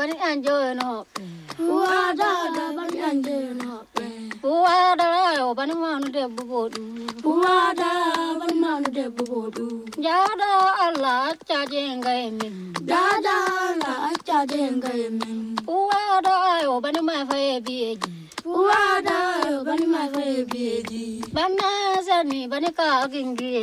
bani anjo no. Uada bani anje no. Uada yo bani manu de bubodu. Uada bani manu de bubodu. Jada Allah chajenga emin. Dada la chajenga emin. Uada yo bani ma fa bieji. Uada bani ma fa bieji. Bana zani bani ka gingi.